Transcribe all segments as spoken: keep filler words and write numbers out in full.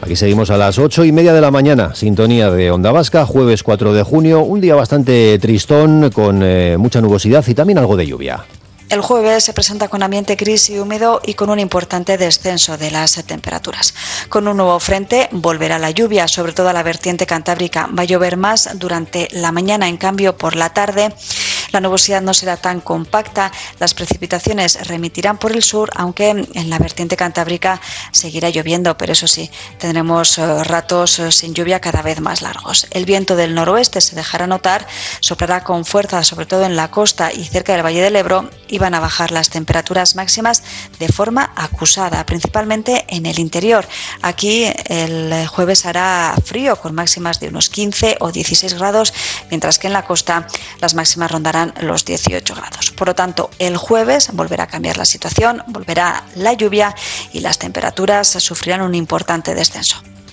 Aquí seguimos a las ocho y media de la mañana, sintonía de Onda Vasca, jueves cuatro de junio, un día bastante tristón, con eh, mucha nubosidad y también algo de lluvia. El jueves se presenta con ambiente gris y húmedo y con un importante descenso de las temperaturas. Con un nuevo frente volverá la lluvia, sobre todo a la vertiente cantábrica. Va a llover más durante la mañana, en cambio por la tarde la nubosidad no será tan compacta. Las precipitaciones remitirán por el sur, aunque en la vertiente cantábrica seguirá lloviendo, pero eso sí, tendremos ratos sin lluvia cada vez más largos. El viento del noroeste se dejará notar, soplará con fuerza, sobre todo en la costa y cerca del Valle del Ebro, y van a bajar las temperaturas máximas de forma acusada, principalmente en el interior. Aquí el jueves hará frío, con máximas de unos quince o dieciséis grados, mientras que en la costa las máximas rondarán los dieciocho grados. Por lo tanto, el jueves volverá a cambiar la situación, volverá la lluvia y las temperaturas sufrirán un importante descenso.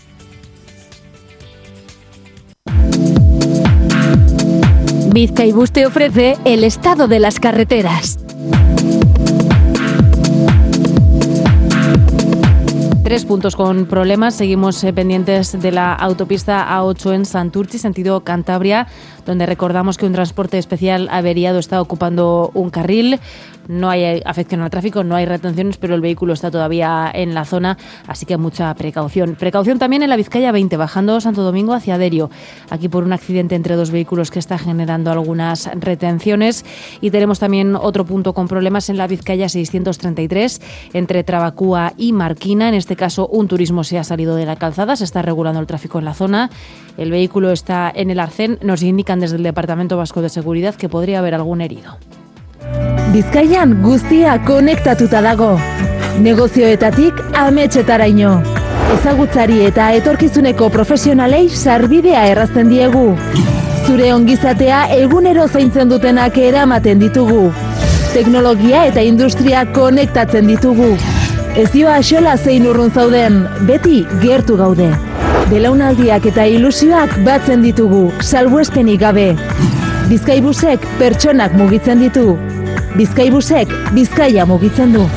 Bizkaibus te ofrece el estado de las carreteras. Tres puntos con problemas. Seguimos eh, pendientes de la autopista A ocho en Santurtzi, sentido Cantabria, donde recordamos que un transporte especial averiado está ocupando un carril. No hay afección al tráfico, no hay retenciones, pero el vehículo está todavía en la zona, así que mucha precaución. Precaución también en la Vizcaya veinte, bajando Santo Domingo hacia Derio, aquí por un accidente entre dos vehículos que está generando algunas retenciones. Y tenemos también otro punto con problemas en la Vizcaya seiscientos treinta y tres, entre Trabacúa y Marquina. En este caso, un turismo se ha salido de la calzada, se está regulando el tráfico en la zona. El vehículo está en el arcén. Nos indican desde el Departamento Vasco de Seguridad que podría haber algún herido. Bizkaian guztia konektatuta dago. Negozioetatik ametsetaraino. Ezagutzari eta etorkizuneko profesionalei sarbidea errazten diegu. Zure ongizatea egunero zaintzen dutenak eramaten ditugu. Teknologia eta industria konektatzen ditugu. Ez dio axola zein urrun zauden, beti gertu gaude. Belaunaldiak eta ilusioak batzen ditugu, salbuespenik gabe. Bizkaibusek pertsonak mugitzen ditu. Bizkaibusek Bizkaia mugitzen du.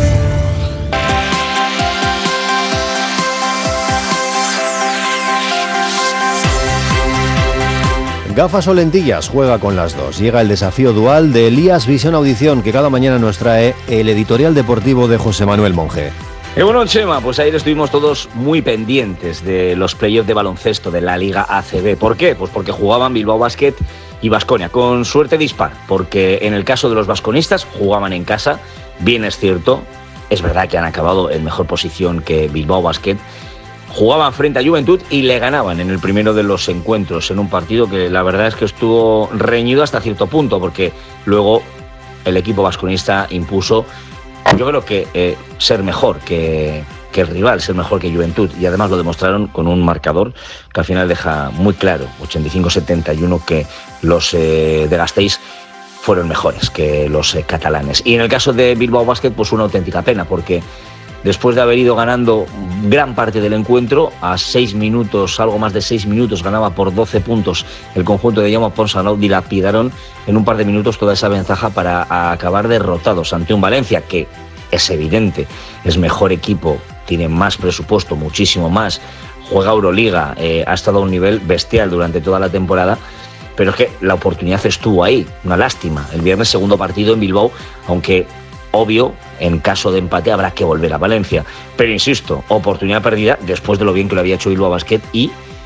Gafas o lentillas, juega con las dos. Llega el desafío dual de Elías Visión Audición, que cada mañana nos trae el editorial deportivo de José Manuel Monge. Eh, bueno, Chema, pues ayer estuvimos todos muy pendientes de los playoffs de baloncesto de la Liga A C B. ¿Por qué? Pues porque jugaban Bilbao Basket y Baskonia, con suerte dispar, porque en el caso de los basconistas jugaban en casa, bien es cierto, es verdad que han acabado en mejor posición que Bilbao Basket, jugaban frente a Juventud y le ganaban en el primero de los encuentros, en un partido que la verdad es que estuvo reñido hasta cierto punto, porque luego el equipo basconista impuso, yo creo que eh, ser mejor que, que el rival, ser mejor que Juventud, y además lo demostraron con un marcador que al final deja muy claro, ochenta y cinco a setenta y uno, que los eh, de Gasteiz fueron mejores que los eh, catalanes. Y en el caso de Bilbao Basket, pues una auténtica pena, porque después de haber ido ganando gran parte del encuentro, a seis minutos, algo más de seis minutos, ganaba por doce puntos el conjunto de Jaume Ponsarnau, dilapidaron en un par de minutos toda esa ventaja para acabar derrotados ante un Valencia que, es evidente, es mejor equipo, tiene más presupuesto, muchísimo más, juega Euroliga, eh, ha estado a un nivel bestial durante toda la temporada, pero es que la oportunidad estuvo ahí, una lástima. El viernes segundo partido en Bilbao, aunque obvio, en caso de empate habrá que volver a Valencia. Pero insisto, oportunidad perdida después de lo bien que lo había hecho Bilbao Basket, y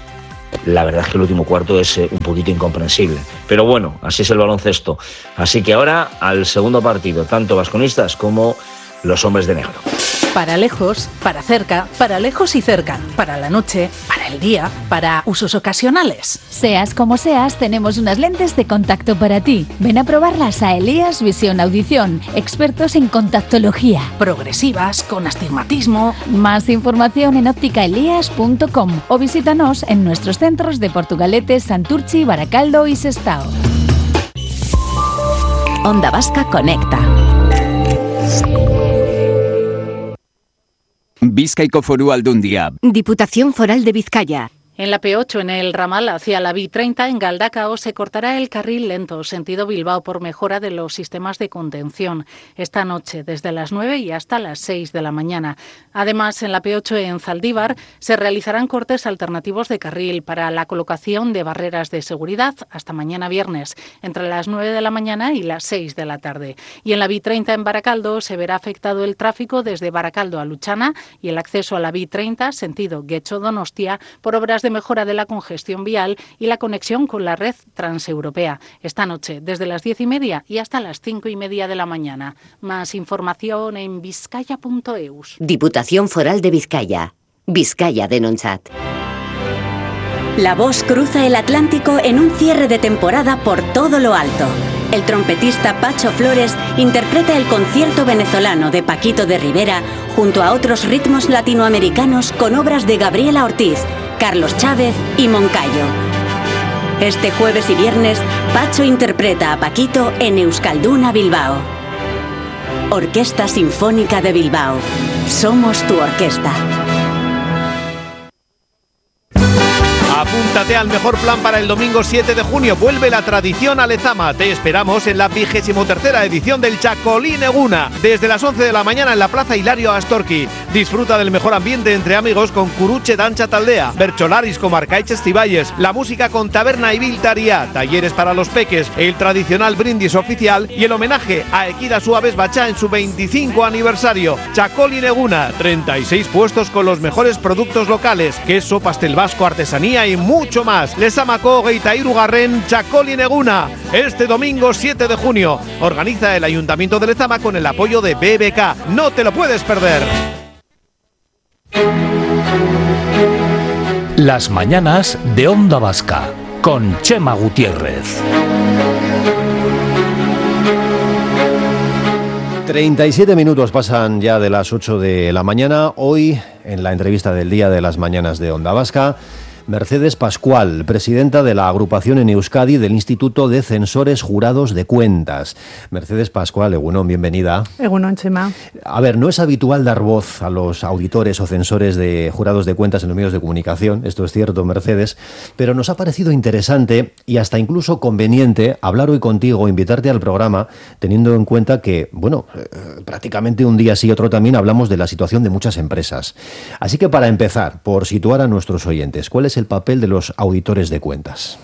la verdad es que el último cuarto es eh, un poquito incomprensible. Pero bueno, así es el baloncesto. Así que ahora al segundo partido, tanto vasconistas como los hombres de negro. Para lejos, para cerca, para lejos y cerca, para la noche, para el día, para usos ocasionales. Seas como seas, tenemos unas lentes de contacto para ti. Ven a probarlas a Elías Visión Audición, expertos en contactología. Progresivas, con astigmatismo. Más información en óptica elías punto com o visítanos en nuestros centros de Portugalete, Santurtzi, Baracaldo y Sestao. Onda Vasca Conecta. Bizkaiko Foru Aldundia. Diputación Foral de Vizcaya. En la P ocho, en el ramal hacia la B treinta, en Galdacao, se cortará el carril lento, sentido Bilbao, por mejora de los sistemas de contención. Esta noche, desde las nueve y hasta las seis de la mañana. Además, en la P ocho, en Zaldívar, se realizarán cortes alternativos de carril para la colocación de barreras de seguridad hasta mañana viernes, entre las nueve de la mañana y las seis de la tarde. Y en la B treinta, en Baracaldo, se verá afectado el tráfico desde Baracaldo a Luchana y el acceso a la B treinta, sentido Guecho-Donostia, por obras de mejora de la congestión vial y la conexión con la red transeuropea. Esta noche, desde las diez y media y hasta las cinco y media de la mañana. Más información en vizcaya punto eus. Diputación Foral de Vizcaya. Vizcaya Denontzat. La voz cruza el Atlántico en un cierre de temporada por todo lo alto. El trompetista Pacho Flores interpreta el concierto venezolano de Paquito de Rivera junto a otros ritmos latinoamericanos con obras de Gabriela Ortiz, Carlos Chávez y Moncayo. Este jueves y viernes, Pacho interpreta a Paquito en Euskalduna Bilbao. Orquesta Sinfónica de Bilbao. Somos tu orquesta. Apúntate al mejor plan para el domingo siete de junio. Vuelve la tradición a Lezama. Te esperamos en la vigésimo tercera edición del Chacolín Eguna. Desde las once de la mañana en la Plaza Hilario Astorki. Disfruta del mejor ambiente entre amigos con Curuche Dancha Taldea, Bercholaris con Arcaiches Ciballes, la música con Taberna y Biltaria, talleres para los peques, el tradicional brindis oficial y el homenaje a Equida Suaves Bachá en su veinticinco aniversario. Chacolín Eguna, treinta y seis puestos con los mejores productos locales, queso, pastel vasco, artesanía y mucho más. Lezamako Geita Irugarren Chacolín Eguna, este domingo siete de junio. Organiza el Ayuntamiento de Lezama con el apoyo de B B K. No te lo puedes perder. Las mañanas de Onda Vasca con Chema Gutiérrez. treinta y siete minutos pasan ya de las ocho de la mañana. Hoy, en la entrevista del día de las mañanas de Onda Vasca, Mercedes Pascual, presidenta de la agrupación en Euskadi del Instituto de Censores Jurados de Cuentas. Mercedes Pascual, egunon, bienvenida. Egunon, Chema. A ver, no es habitual dar voz a los auditores o censores de jurados de cuentas en los medios de comunicación, esto es cierto, Mercedes, pero nos ha parecido interesante y hasta incluso conveniente hablar hoy contigo, invitarte al programa, teniendo en cuenta que, bueno, eh, prácticamente un día sí y otro también hablamos de la situación de muchas empresas. Así que para empezar, por situar a nuestros oyentes, ¿cuál es el papel de los auditores de cuentas?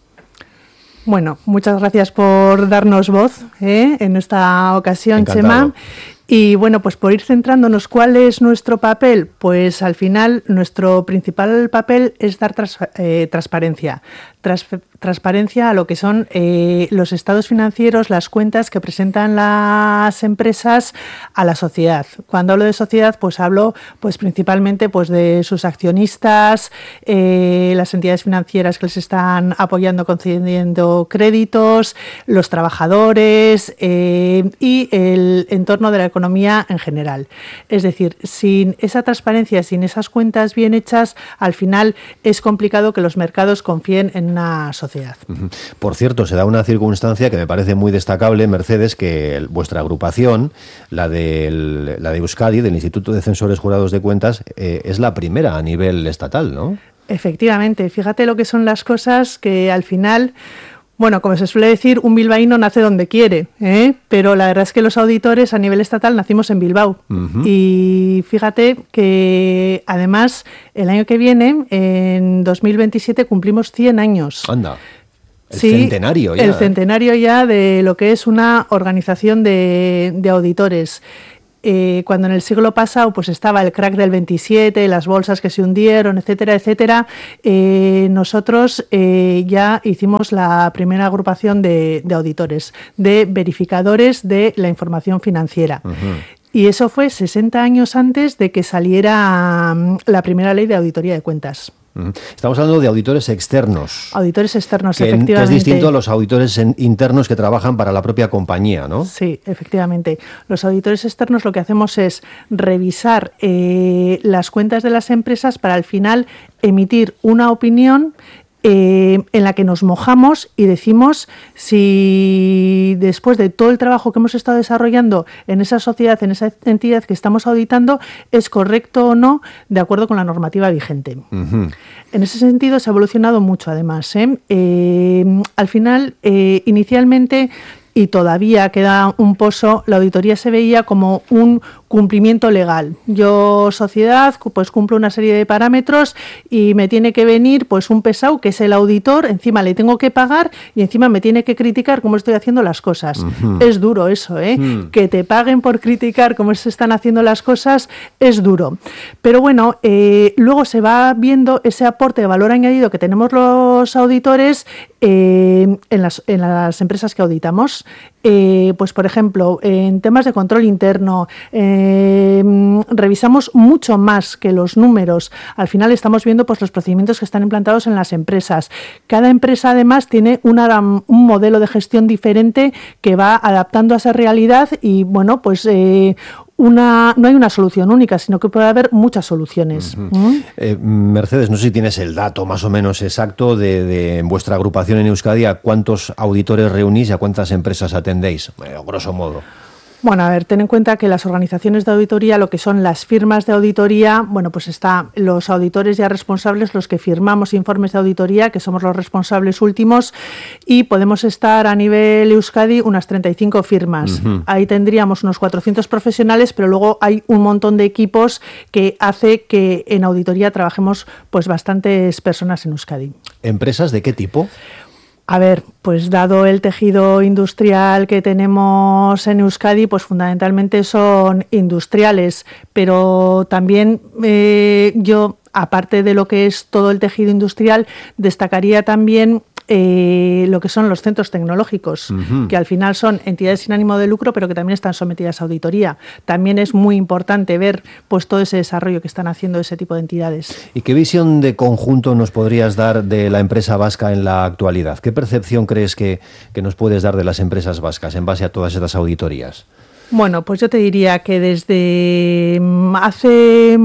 Bueno, muchas gracias por darnos voz ¿eh? en esta ocasión, Encantado. Chema. Y bueno, pues por ir centrándonos, ¿cuál es nuestro papel? Pues al final nuestro principal papel es dar tras, eh, transparencia. Tras, transparencia a lo que son eh, los estados financieros, las cuentas que presentan las empresas a la sociedad. Cuando hablo de sociedad, pues hablo pues principalmente pues de sus accionistas, eh, las entidades financieras que les están apoyando, concediendo créditos, los trabajadores eh, y el entorno de la economía en general. Es decir, sin esa transparencia, sin esas cuentas bien hechas, al final es complicado que los mercados confíen en una sociedad. Por cierto, se da una circunstancia que me parece muy destacable, Mercedes, que vuestra agrupación, la, del, la de Euskadi, del Instituto de Censores Jurados de Cuentas, eh, es la primera a nivel estatal, ¿no? Efectivamente, fíjate lo que son las cosas que al final... Bueno, como se suele decir, un bilbaíno nace donde quiere, ¿eh? Pero la verdad es que los auditores a nivel estatal nacimos en Bilbao. Uh-huh. Y fíjate que además el año que viene, en dos mil veintisiete, cumplimos cien años. Anda. El sí, centenario ya. El centenario ya de lo que es una organización de, de auditores. Eh, cuando en el siglo pasado pues estaba el crack del veintisiete, las bolsas que se hundieron, etcétera, etcétera, eh, nosotros eh, ya hicimos la primera agrupación de, de auditores, de verificadores de la información financiera. Uh-huh. Y eso fue sesenta años antes de que saliera um, la primera ley de auditoría de cuentas. Estamos hablando de auditores externos. Auditores externos, que, efectivamente. Que es distinto a los auditores en, internos que trabajan para la propia compañía, ¿no? Sí, efectivamente. Los auditores externos lo que hacemos es revisar eh, las cuentas de las empresas para al final emitir una opinión eh, en la que nos mojamos y decimos si después de todo el trabajo que hemos estado desarrollando en esa sociedad, en esa entidad que estamos auditando, es correcto o no de acuerdo con la normativa vigente. Uh-huh. En ese sentido se ha evolucionado mucho, además. ¿eh? Eh, al final, eh, inicialmente, y todavía queda un pozo, la auditoría se veía como un cumplimiento legal. Yo, sociedad, pues cumplo una serie de parámetros y me tiene que venir pues un pesado que es el auditor, encima le tengo que pagar y encima me tiene que criticar cómo estoy haciendo las cosas. Uh-huh. Es duro eso, ¿eh? Uh-huh. Que te paguen por criticar cómo se están haciendo las cosas es duro. Pero bueno, eh, luego se va viendo ese aporte de valor añadido que tenemos los auditores eh, en, las, en las empresas que auditamos. Eh, pues por ejemplo, en temas de control interno, eh, revisamos mucho más que los números. Al final estamos viendo pues los procedimientos que están implantados en las empresas. Cada empresa además tiene una, un modelo de gestión diferente que va adaptando a esa realidad y bueno, pues eh, Una, no hay una solución única, sino que puede haber muchas soluciones. Uh-huh. ¿Mm? eh, Mercedes, no sé si tienes el dato más o menos exacto de, de vuestra agrupación en Euskadi, a cuántos auditores reunís y a cuántas empresas atendéis, eh, grosso modo. Bueno, a ver, ten en cuenta que las organizaciones de auditoría, lo que son las firmas de auditoría, bueno, pues está los auditores ya responsables, los que firmamos informes de auditoría, que somos los responsables últimos, y podemos estar a nivel Euskadi unas treinta y cinco firmas. Uh-huh. Ahí tendríamos unos cuatrocientos profesionales, pero luego hay un montón de equipos que hace que en auditoría trabajemos pues bastantes personas en Euskadi. ¿Empresas de qué tipo? A ver, pues dado el tejido industrial que tenemos en Euskadi, pues fundamentalmente son industriales, pero también eh, yo, aparte de lo que es todo el tejido industrial, destacaría también Eh, lo que son los centros tecnológicos, uh-huh. que al final son entidades sin ánimo de lucro, pero que también están sometidas a auditoría. También es muy importante ver pues todo ese desarrollo que están haciendo ese tipo de entidades. ¿Y qué visión de conjunto nos podrías dar de la empresa vasca en la actualidad? ¿Qué percepción crees que, que nos puedes dar de las empresas vascas en base a todas estas auditorías? Bueno, pues yo te diría que desde hace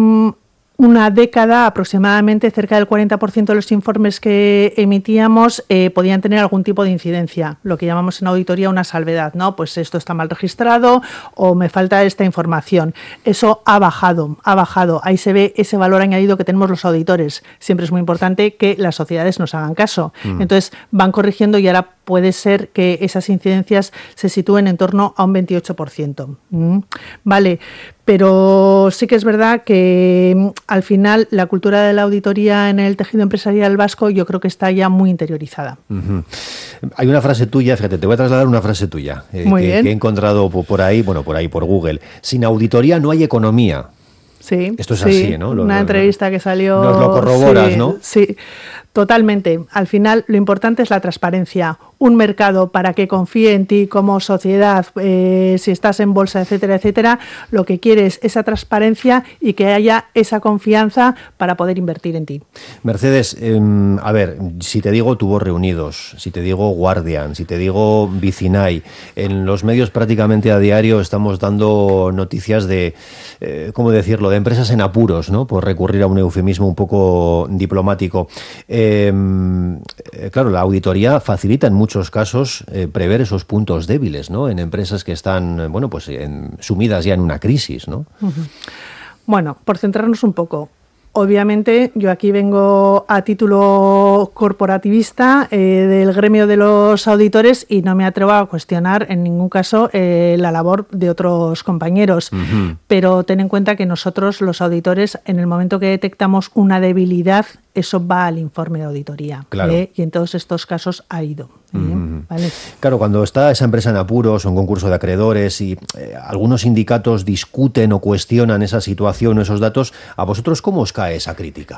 una década, aproximadamente cerca del cuarenta por ciento de los informes que emitíamos eh, podían tener algún tipo de incidencia, lo que llamamos en auditoría una salvedad, ¿no? Pues esto está mal registrado o me falta esta información. Eso ha bajado, ha bajado. Ahí se ve ese valor añadido que tenemos los auditores. Siempre es muy importante que las sociedades nos hagan caso. Mm. Entonces van corrigiendo y ahora puede ser que esas incidencias se sitúen en torno a un veintiocho por ciento. ¿Mm? Vale, pero sí que es verdad que al final la cultura de la auditoría en el tejido empresarial vasco yo creo que está ya muy interiorizada. Uh-huh. Hay una frase tuya, fíjate, te voy a trasladar una frase tuya eh, muy que, bien. que he encontrado por ahí, bueno, por ahí por Google. Sin auditoría no hay economía. Sí, esto es sí, así, ¿no? Lo, una lo, entrevista que salió. Nos lo corroboras, sí, ¿no? Sí, totalmente. Al final lo importante es la transparencia. Un mercado para que confíe en ti como sociedad, eh, si estás en bolsa, etcétera, etcétera, lo que quieres es esa transparencia y que haya esa confianza para poder invertir en ti. Mercedes, eh, a ver, si te digo Tubos Reunidos, si te digo Guardian, si te digo Vicinay, en los medios prácticamente a diario estamos dando noticias de, eh, ¿cómo decirlo?, de empresas en apuros, ¿no?, por recurrir a un eufemismo un poco diplomático. Eh, claro, la auditoría facilita en muchos muchos casos eh, prever esos puntos débiles, ¿no?, en empresas que están, bueno, pues en, sumidas ya en una crisis, ¿no? Uh-huh. Bueno, por centrarnos un poco. Obviamente, yo aquí vengo a título corporativista eh, del gremio de los auditores y no me atrevo a cuestionar en ningún caso eh, la labor de otros compañeros. Uh-huh. Pero ten en cuenta que nosotros, los auditores, en el momento que detectamos una debilidad, eso va al informe de auditoría. Claro. ¿eh? Y en todos estos casos ha ido. ¿eh? Uh-huh. ¿Vale? Claro, cuando está esa empresa en apuros o en concurso de acreedores y eh, algunos sindicatos discuten o cuestionan esa situación o esos datos, ¿a vosotros cómo os cae esa crítica?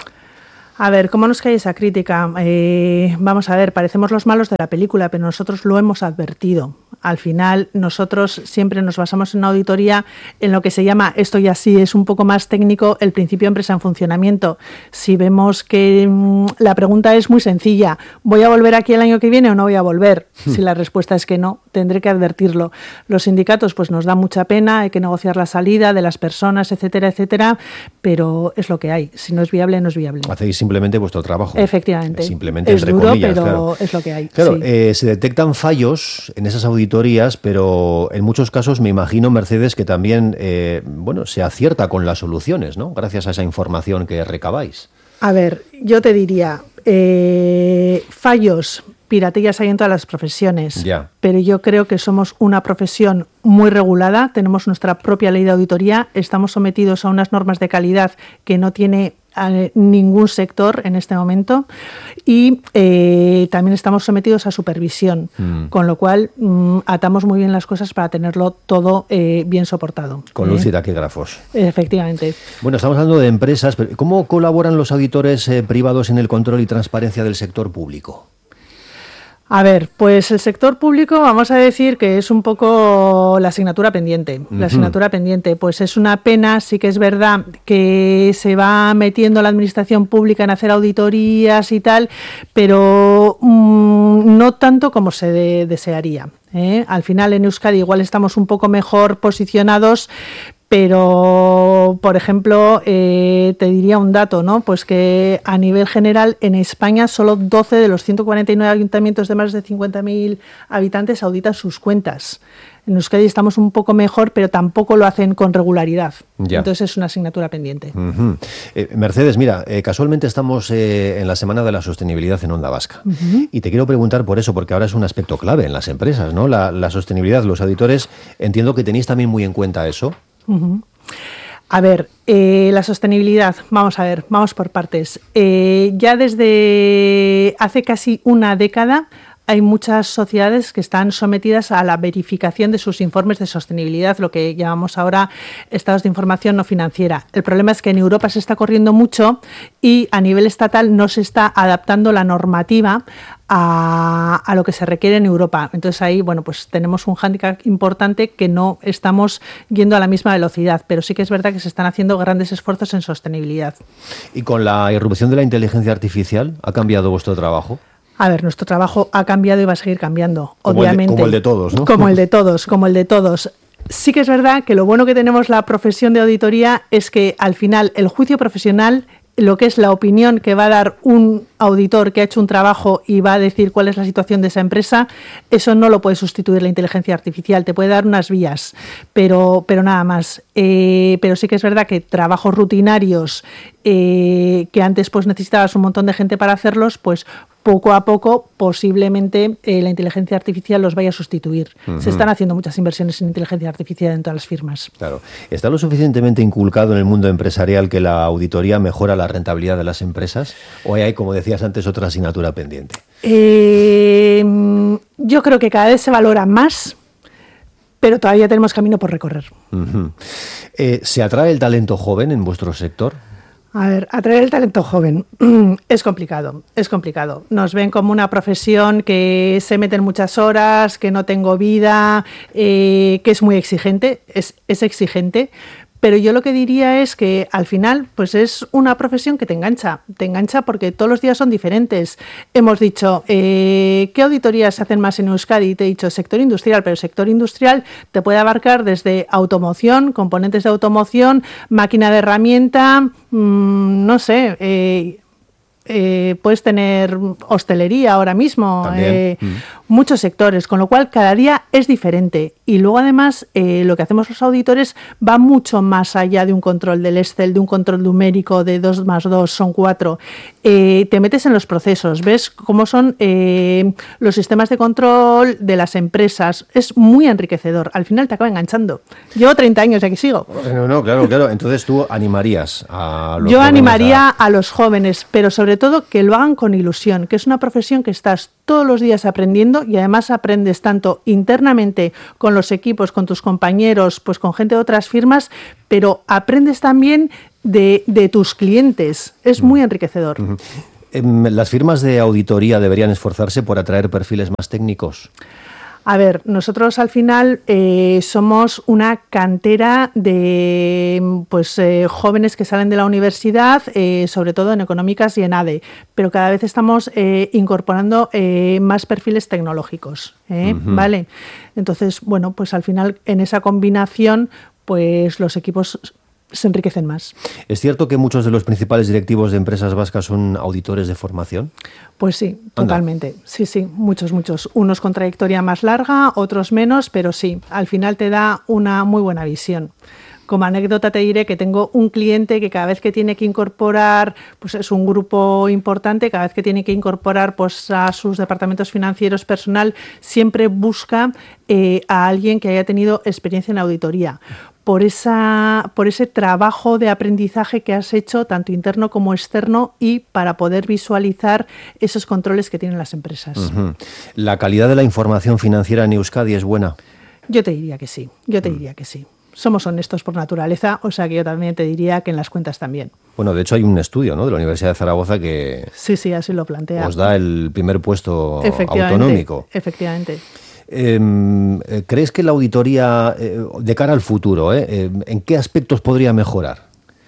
A ver, ¿cómo nos cae esa crítica? Eh, vamos a ver, parecemos los malos de la película, pero nosotros lo hemos advertido. Al final, nosotros siempre nos basamos en una auditoría en lo que se llama, esto ya sí es un poco más técnico, el principio de empresa en funcionamiento. Si vemos que mmm, la pregunta es muy sencilla, ¿voy a volver aquí el año que viene o no voy a volver? Hmm. Si la respuesta es que no, tendré que advertirlo. Los sindicatos pues nos da mucha pena, hay que negociar la salida de las personas, etcétera, etcétera, pero es lo que hay. Si no es viable, no es viable. Hacéis simplemente vuestro trabajo. Efectivamente. Simplemente, es entre duro, comillas, pero claro. es lo que hay. Claro, sí. eh, se detectan fallos en esas auditorías, pero en muchos casos me imagino, Mercedes, que también eh, bueno, se acierta con las soluciones, ¿no? Gracias a esa información que recabáis. A ver, yo te diría, eh, fallos, piratillas hay en todas las profesiones, ya. pero yo creo que somos una profesión muy regulada, tenemos nuestra propia ley de auditoría, estamos sometidos a unas normas de calidad que no tiene a ningún sector en este momento y eh, también estamos sometidos a supervisión, mm. con lo cual mm, atamos muy bien las cosas para tenerlo todo eh, bien soportado. Con luz y taquígrafos. Efectivamente. Bueno, estamos hablando de empresas, pero ¿cómo colaboran los auditores eh, privados en el control y transparencia del sector público? A ver, pues el sector público, vamos a decir que es un poco la asignatura pendiente. Uh-huh. La asignatura pendiente, pues es una pena, sí que es verdad que se va metiendo la administración pública en hacer auditorías y tal, pero mmm, no tanto como se de- desearía. ¿eh? Al final en Euskadi igual estamos un poco mejor posicionados, pero, por ejemplo, eh, te diría un dato, ¿no? Pues que a nivel general en España solo doce de los ciento cuarenta y nueve ayuntamientos de más de cincuenta mil habitantes auditan sus cuentas. En Euskadi estamos un poco mejor, pero tampoco lo hacen con regularidad. Ya. Entonces es una asignatura pendiente. Uh-huh. Eh, Mercedes, mira, eh, casualmente estamos eh, en la Semana de la Sostenibilidad en Onda Vasca. Uh-huh. Y te quiero preguntar por eso, porque ahora es un aspecto clave en las empresas, ¿no? La, la sostenibilidad, los auditores, entiendo que tenéis también muy en cuenta eso. Uh-huh. A ver, eh, la sostenibilidad, vamos a ver, vamos por partes. Eh, ya desde hace casi una década hay muchas sociedades que están sometidas a la verificación de sus informes de sostenibilidad, lo que llamamos ahora estados de información no financiera. El problema es que en Europa se está corriendo mucho y a nivel estatal no se está adaptando la normativa a, a lo que se requiere en Europa. Entonces ahí, bueno, pues tenemos un hándicap importante que no estamos yendo a la misma velocidad, pero sí que es verdad que se están haciendo grandes esfuerzos en sostenibilidad. ¿Y con la irrupción de la inteligencia artificial ha cambiado vuestro trabajo? A ver, nuestro trabajo ha cambiado y va a seguir cambiando, como obviamente. El de, como el de todos, ¿no? Como el de todos, como el de todos. Sí que es verdad que lo bueno que tenemos la profesión de auditoría es que al final el juicio profesional, lo que es la opinión que va a dar un auditor que ha hecho un trabajo y va a decir cuál es la situación de esa empresa, eso no lo puede sustituir la inteligencia artificial, te puede dar unas vías, pero, pero nada más. Eh, pero sí que es verdad que trabajos rutinarios eh, que antes pues necesitabas un montón de gente para hacerlos, pues poco a poco posiblemente eh, la inteligencia artificial los vaya a sustituir. Uh-huh. Se están haciendo muchas inversiones en inteligencia artificial en todas las firmas. Claro. ¿Está lo suficientemente inculcado en el mundo empresarial que la auditoría mejora la rentabilidad de las empresas? ¿O hay, como decías antes, otra asignatura pendiente? Eh, yo creo que cada vez se valora más, pero todavía tenemos camino por recorrer. Uh-huh. Eh, ¿Se atrae el talento joven en vuestro sector? A ver, atraer el talento joven es complicado, es complicado. Nos ven como una profesión que se mete en muchas horas, que no tengo vida, eh, que es muy exigente, es, es exigente. Pero yo lo que diría es que al final pues es una profesión que te engancha, te engancha porque todos los días son diferentes. Hemos dicho, eh, ¿qué auditorías se hacen más en Euskadi? Te he dicho sector industrial, pero el sector industrial te puede abarcar desde automoción, componentes de automoción, máquina de herramienta, mmm, no sé, eh, eh, puedes tener hostelería ahora mismo, eh, mm. muchos sectores, con lo cual cada día es diferente. Y luego además eh, lo que hacemos los auditores va mucho más allá de un control del Excel, de un control numérico de dos más dos son cuatro. Eh, te metes en los procesos, ves cómo son eh, los sistemas de control de las empresas. Es muy enriquecedor. Al final te acaba enganchando. Llevo treinta años y aquí sigo. No, no, claro, claro. Entonces tú animarías a los Yo jóvenes animaría a... a los jóvenes, pero sobre todo que lo hagan con ilusión, que es una profesión que estás todos los días aprendiendo y además aprendes tanto internamente con los equipos, con tus compañeros, pues con gente de otras firmas, pero aprendes también de, de tus clientes. Es muy enriquecedor. Uh-huh. ¿Las firmas de auditoría deberían esforzarse por atraer perfiles más técnicos? A ver, nosotros al final eh, somos una cantera de pues eh, jóvenes que salen de la universidad, eh, sobre todo en económicas y en A D E, pero cada vez estamos eh, incorporando eh, más perfiles tecnológicos, ¿eh? Uh-huh. ¿Vale? Entonces, bueno, pues al final en esa combinación, pues los equipos se enriquecen más. ¿Es cierto que muchos de los principales directivos de empresas vascas son auditores de formación? Pues sí, totalmente. Anda. Sí, sí, muchos, muchos. Unos con trayectoria más larga, otros menos, pero sí, al final te da una muy buena visión. Como anécdota te diré que tengo un cliente que cada vez que tiene que incorporar, pues es un grupo importante, cada vez que tiene que incorporar pues a sus departamentos financieros personal, siempre busca eh, a alguien que haya tenido experiencia en auditoría. Por, esa, por ese trabajo de aprendizaje que has hecho, tanto interno como externo, y para poder visualizar esos controles que tienen las empresas. Uh-huh. ¿La calidad de la información financiera en Euskadi es buena? Yo te diría que sí, yo te uh-huh. diría que sí. Somos honestos por naturaleza, o sea que yo también te diría que en las cuentas también. Bueno, de hecho hay un estudio, ¿no?, de la Universidad de Zaragoza que sí, sí, así lo plantea. Os da el primer puesto efectivamente, autonómico. Efectivamente. Eh, ¿Crees que la auditoría, eh, de cara al futuro, eh, eh, en qué aspectos podría mejorar?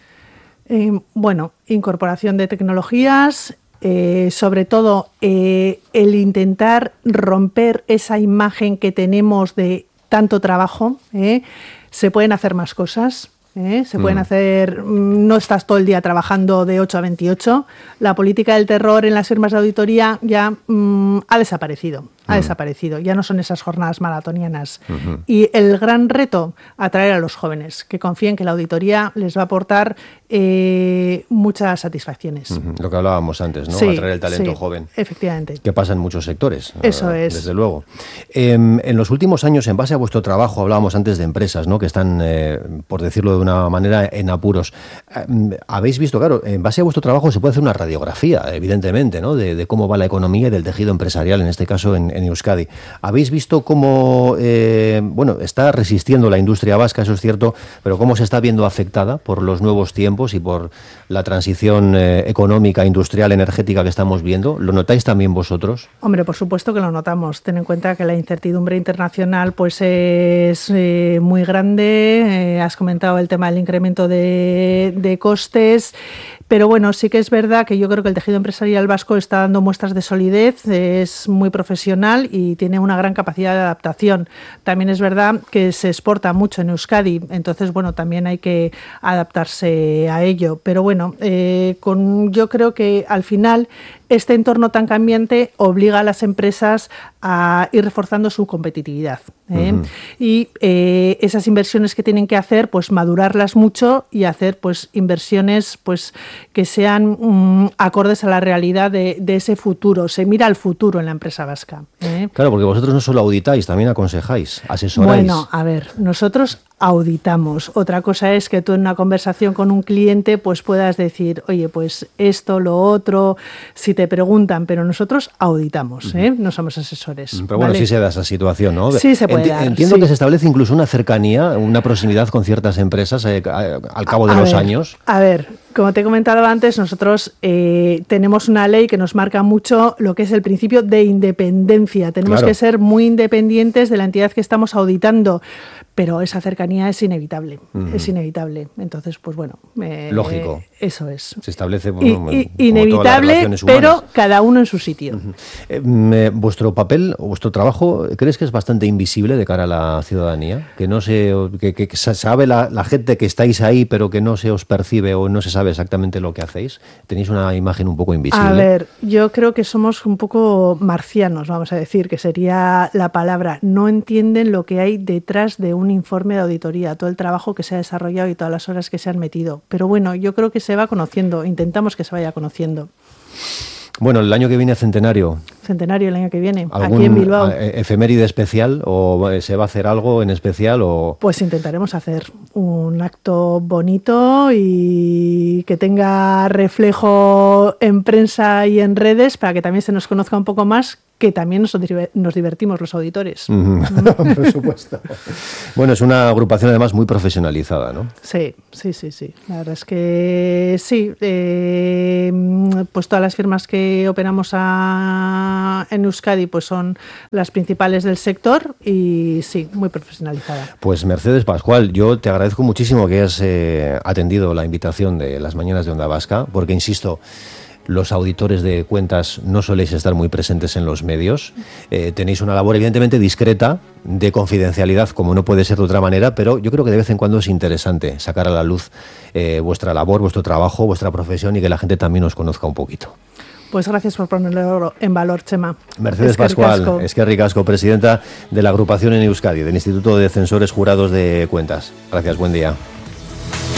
Eh, bueno, incorporación de tecnologías, eh, sobre todo eh, el intentar romper esa imagen que tenemos de tanto trabajo. Eh, se pueden hacer más cosas. ¿Eh? Se pueden mm. hacer, no estás todo el día trabajando de ocho a veintiocho. La política del terror en las firmas de auditoría ya mm, ha desaparecido, ha mm. desaparecido. Ya no son esas jornadas maratonianas. Uh-huh. Y el gran reto, atraer a los jóvenes, que confíen que la auditoría les va a aportar eh, muchas satisfacciones. Uh-huh. Lo que hablábamos antes, ¿no? Sí, atraer el talento sí, joven. Efectivamente. Que pasa en muchos sectores. Eso uh, es. Desde luego. Eh, en los últimos años, en base a vuestro trabajo, hablábamos antes de empresas, ¿no?, que están, eh, por decirlo de una manera, en apuros. Eh, habéis visto, claro, en base a vuestro trabajo se puede hacer una radiografía, evidentemente, ¿no?, de, de cómo va la economía y del tejido empresarial, en este caso en, en Euskadi. Habéis visto cómo, eh, bueno, está resistiendo la industria vasca, eso es cierto, pero cómo se está viendo afectada por los nuevos tiempos y por la transición eh, económica, industrial, energética que estamos viendo. ¿Lo notáis también vosotros? Hombre, por supuesto que lo notamos. Ten en cuenta que la incertidumbre internacional pues es eh, muy grande. Eh, has comentado el tema del incremento de, de costes. Pero bueno, sí que es verdad que yo creo que el tejido empresarial vasco está dando muestras de solidez, es muy profesional y tiene una gran capacidad de adaptación. También es verdad que se exporta mucho en Euskadi, entonces bueno, también hay que adaptarse a ello. Pero bueno, eh, con, yo creo que al final este entorno tan cambiante obliga a las empresas a ir reforzando su competitividad. ¿eh? Uh-huh. Y eh, esas inversiones que tienen que hacer, pues madurarlas mucho y hacer pues inversiones pues que sean um, acordes a la realidad de, de ese futuro. Se mira al futuro en la empresa vasca. ¿eh? Claro, porque vosotros no solo auditáis, también aconsejáis, asesoráis. Bueno, a ver, nosotros auditamos. Otra cosa es que tú en una conversación con un cliente pues puedas decir, oye, pues esto, lo otro, si te preguntan, pero nosotros auditamos, ¿eh? No somos asesores. Pero bueno, ¿vale? Sí se da esa situación, ¿no? Sí se puede Enti- dar, Entiendo sí. que se establece incluso una cercanía, una proximidad con ciertas empresas eh, al cabo de a los ver, años. A ver, como te he comentado antes, nosotros eh, tenemos una ley que nos marca mucho lo que es el principio de independencia. Tenemos Claro. que ser muy independientes de la entidad que estamos auditando, pero esa cercanía es inevitable, uh-huh. es inevitable. Entonces, pues bueno. Eh, Lógico. Eso es. Se establece bueno, y, y, como inevitable, pero cada uno en su sitio. Uh-huh. Eh, ¿Vuestro papel o vuestro trabajo crees que es bastante invisible de cara a la ciudadanía? Que no se, que, que sabe la, la gente que estáis ahí, pero que no se os percibe o no se sabe exactamente lo que hacéis. ¿Tenéis una imagen un poco invisible? A ver, yo creo que somos un poco marcianos, vamos a decir, que sería la palabra. No entienden lo que hay detrás de un informe de auditoría, todo el trabajo que se ha desarrollado y todas las horas que se han metido. Pero bueno, yo creo que se va conociendo, intentamos que se vaya conociendo. Bueno, el año que viene centenario. Centenario el año que viene, ¿algún aquí en Bilbao. efeméride especial o se va a hacer algo en especial? O... Pues intentaremos hacer un acto bonito y que tenga reflejo en prensa y en redes para que también se nos conozca un poco más, que también nos, nos divertimos los auditores. Mm-hmm. Por supuesto. Bueno, es una agrupación además muy profesionalizada, ¿no? Sí, sí, sí, sí. La verdad es que sí. Eh, pues todas las firmas que operamos a, en Euskadi pues son las principales del sector y sí, muy profesionalizada. Pues Mercedes Pascual, yo te agradezco muchísimo que hayas eh, atendido la invitación de las mañanas de Onda Vasca, porque insisto, los auditores de cuentas no soléis estar muy presentes en los medios. Eh, tenéis una labor evidentemente discreta, de confidencialidad, como no puede ser de otra manera, pero yo creo que de vez en cuando es interesante sacar a la luz eh, vuestra labor, vuestro trabajo, vuestra profesión y que la gente también os conozca un poquito. Pues gracias por ponerlo en valor, Chema. Mercedes Es que Pascual, ricasco. es que ricasco, presidenta de la agrupación en Euskadi, del Instituto de Censores Jurados de Cuentas. Gracias, buen día.